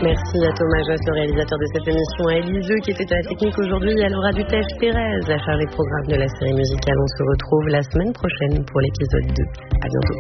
Merci à Thomas Josse, le réalisateur de cette émission, à Éliseux qui était à la technique aujourd'hui, et à Laura Dutèche-Pérez, la chargée de programme de la série musicale. On se retrouve la semaine prochaine pour l'épisode 2. À bientôt.